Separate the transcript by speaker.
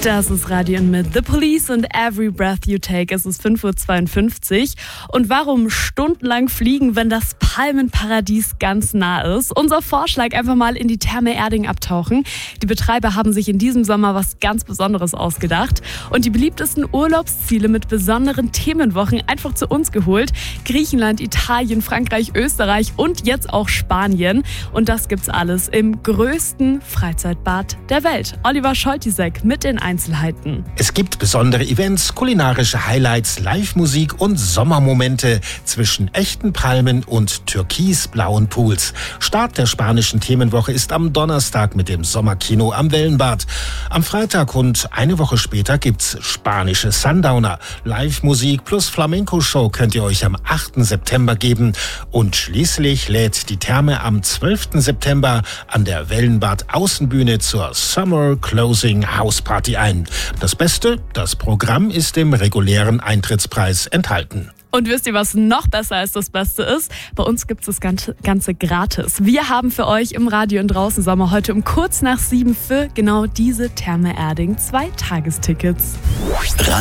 Speaker 1: Das ist Radio mit The Police und Every Breath You Take. Es ist 5:52 Uhr. Und warum stundenlang fliegen, wenn das Palmenparadies ganz nah ist? Unser Vorschlag: einfach mal in die Therme Erding abtauchen. Die Betreiber haben sich in diesem Sommer was ganz Besonderes ausgedacht und die beliebtesten Urlaubsziele mit besonderen Themenwochen einfach zu uns geholt. Griechenland, Italien, Frankreich, Österreich und jetzt auch Spanien. Und das gibt's alles im größten Freizeitbad der Welt. Oliver Scholtisek mit den Einzelheiten.
Speaker 2: Es gibt besondere Events, kulinarische Highlights, Live-Musik und Sommermomente zwischen echten Palmen und türkisblauen Pools. Start der spanischen Themenwoche ist am Donnerstag mit dem Sommerkino am Wellenbad. Am Freitag und eine Woche später gibt's spanische Sundowner. Live-Musik plus Flamenco-Show könnt ihr euch am 8. September geben. Und schließlich lädt die Therme am 12. September an der Wellenbad-Außenbühne zur Summer Closing House Party ein. Das Beste: das Programm ist im regulären Eintrittspreis enthalten.
Speaker 1: Und wisst ihr, was noch besser als das Beste ist? Bei uns gibt es das Ganze gratis. Wir haben für euch im Radio und draußen Sommer heute um kurz nach 7 für genau diese Therme Erding 2 Tagestickets.